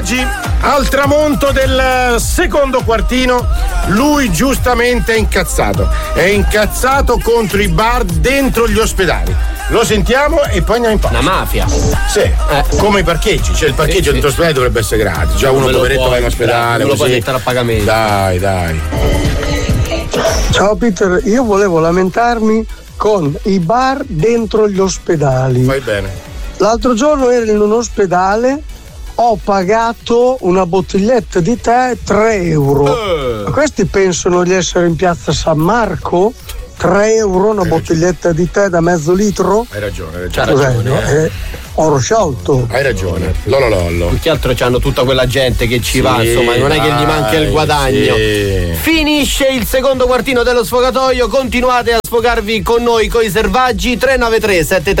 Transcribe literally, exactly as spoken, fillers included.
Selvaggi, al tramonto del secondo quartino, lui giustamente è incazzato. È incazzato contro i bar dentro gli ospedali. Lo sentiamo e poi andiamo in pausa. La mafia. Sì, eh. come i parcheggi. Cioè il parcheggio sì, dentro l'ospedale dovrebbe essere gratis. Già uno poveretto va in ospedale. Non lo puoi mettere a pagamento. Dai, dai. Ciao Peter, io volevo lamentarmi con i bar dentro gli ospedali. Fai bene. L'altro giorno ero in un ospedale, ho pagato una bottiglietta di tè tre euro. Uh. Ma questi pensano di essere in piazza San Marco? tre euro una hai bottiglietta ragione. Di tè da mezzo litro? Hai ragione, hai ragione. C'ha ragione eh. Eh, oro sciolto. Hai ragione. Lolo lollo. Più che altro c'hanno tutta quella gente che ci sì, va, insomma, non è che gli manca il guadagno. Sì. Finisce il secondo quartino dello sfogatoio, continuate a sfogarvi con noi coi Selvaggi. Tre nove tre sette